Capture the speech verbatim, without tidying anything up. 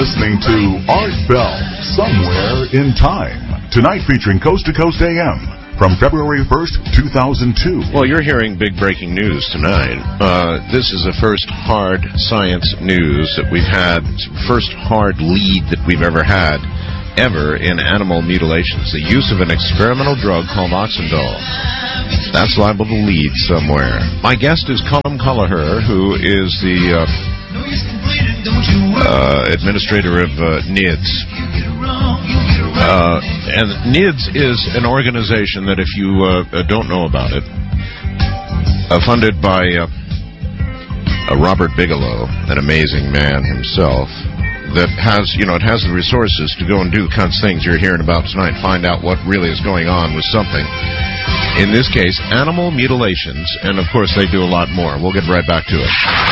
listening to Art Bell, Somewhere in Time. Tonight featuring Coast to Coast A M from February first, two thousand two. Well, you're hearing big breaking news tonight. Uh, this is the first hard science news that we've had, first hard lead that we've ever had, ever in animal mutilations. The use of an experimental drug called Oxendol. That's liable to lead somewhere. My guest is Colm Kelleher, who is the uh, uh, administrator of uh, N I D S. Uh, and N I D S is an organization that, if you uh, don't know about it, uh, funded by uh, uh, Robert Bigelow, an amazing man himself, that has, you know, it has the resources to go and do the kinds of things you're hearing about tonight, find out what really is going on with something. In this case, animal mutilations, and of course they do a lot more. We'll get right back to it.